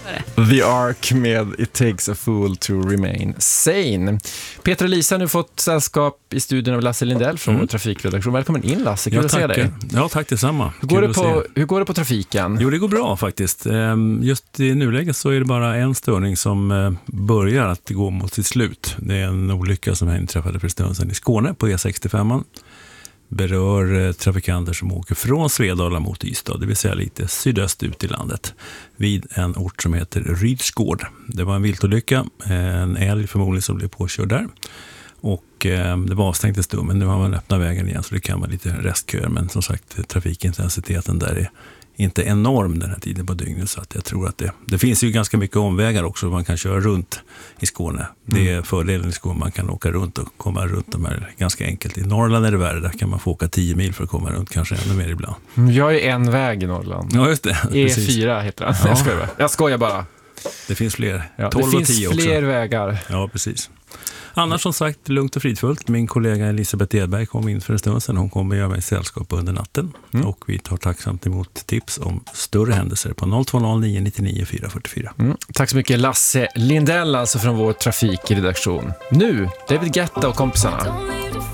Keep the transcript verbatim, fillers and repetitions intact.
The Ark med It Takes a Fool to Remain Sane. Peter och Lisa har nu fått sällskap i studion av Lasse Lindell från mm. vår trafikredaktion. Välkommen in, Lasse, kul ja, att se dig. Ja, tack detsamma. Hur går, det på, hur går det på trafiken? Jo, det går bra faktiskt. Just i nuläget så är det bara en störning som börjar att gå mot sitt slut. Det är en olycka som inträffade för stunden sedan i Skåne på E sextiofem. Berör trafikanter som åker från Svedala mot Ystad, det vill säga lite sydöst ut i landet, vid en ort som heter Rydsgård. Det var en viltolycka, en älg förmodligen som blev påkörd där. Och eh, det var avstängt en stund, men nu har man öppnat vägen igen så det kan vara lite restköer. Men som sagt, trafikintensiteten där är inte enorm den här tiden på dygnet, så att jag tror att det, det finns ju ganska mycket omvägar också man kan köra runt i Skåne. Det är mm. fördelen i Skåne, man kan åka runt och komma runt de här ganska enkelt. I Norrland är det värre, där kan man få åka tio mil för att komma runt, kanske ännu mer ibland. Jag är en väg i Norrland. Ja, just det. E fyra heter det. Ja. Jag skojar bara. Jag skojar bara. Det finns fler. Ja, tolv det och tio finns fler också. vägar. Ja, precis. Annars som sagt, lugnt och fridfullt. Min kollega Elisabeth Edberg kom in för en stund sedan. Hon kommer göra mig sällskap under natten. Mm. Och vi tar tacksamt emot tips om större händelser på noll två noll nio nio nio fyra fyra fyra. Mm. Tack så mycket Lasse Lindell, alltså från vår trafikredaktion. Nu, David Guetta och kompisarna.